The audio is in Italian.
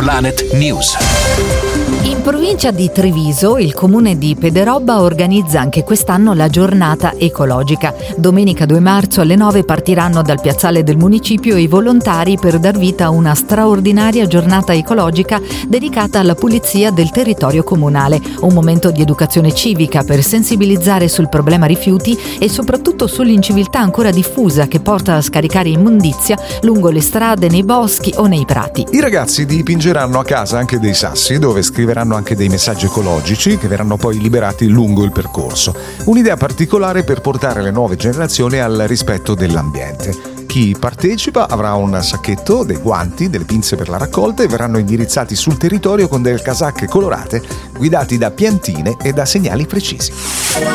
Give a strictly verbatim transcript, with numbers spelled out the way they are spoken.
Planet News. In provincia di Treviso, il comune di Pederobba organizza anche quest'anno la giornata ecologica. Domenica due marzo alle nove partiranno dal piazzale del municipio i volontari per dar vita a una straordinaria giornata ecologica dedicata alla pulizia del territorio comunale. Un momento di educazione civica per sensibilizzare sul problema rifiuti e soprattutto sull'inciviltà ancora diffusa che porta a scaricare immondizia lungo le strade, nei boschi o nei prati. I ragazzi dipingeranno a casa anche dei sassi dove scriveranno anche dei messaggi ecologici che verranno poi liberati lungo il percorso. Un'idea particolare per portare le nuove generazioni al rispetto dell'ambiente. Chi partecipa avrà un sacchetto, dei guanti, delle pinze per la raccolta e verranno indirizzati sul territorio con delle casacche colorate guidati da piantine e da segnali precisi.